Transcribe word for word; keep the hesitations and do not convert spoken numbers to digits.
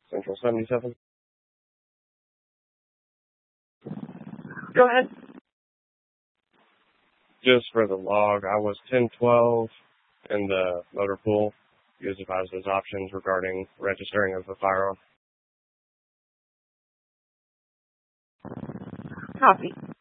Central seventy-seven. Go ahead. Just for the log, I was ten twelve in the motor pool. You advised those options regarding registering of a firearm. Copy.